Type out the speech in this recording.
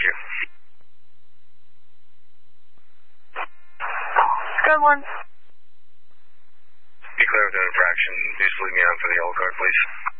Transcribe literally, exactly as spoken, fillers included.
you. Good one. Be clear with an infraction. Please leave me on for the yellow card, please.